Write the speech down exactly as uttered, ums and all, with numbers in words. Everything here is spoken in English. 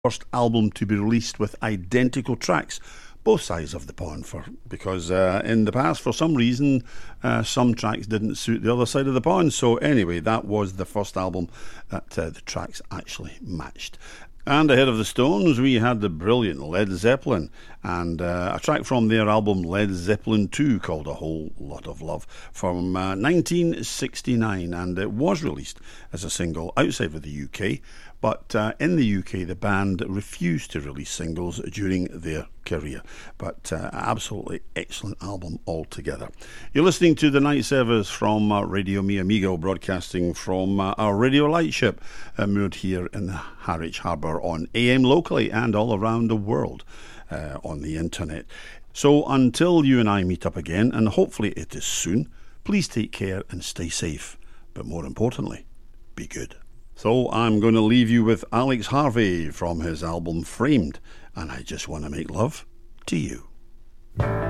first album to be released with identical tracks, both sides of the pond, for because uh, in the past, for some reason, uh, some tracks didn't suit the other side of the pond. So anyway, that was the first album that uh, the tracks actually matched. And ahead of the Stones, we had the brilliant Led Zeppelin, and uh, a track from their album Led Zeppelin two called A Whole Lot of Love from uh, nineteen sixty-nine, and it was released as a single outside of the U K, but uh, in the U K the band refused to release singles during their career. But uh, absolutely excellent album altogether. You're listening to the night service from uh, Radio Mi Amigo, broadcasting from uh, our radio lightship uh, moored here in the Harwich Harbour on A M locally and all around the world uh, on the internet. So until you and I meet up again, and hopefully it is soon, please take care and stay safe. But more importantly, be good. So I'm going to leave you with Alex Harvey from his album Framed, and I Just Want to Make Love to You.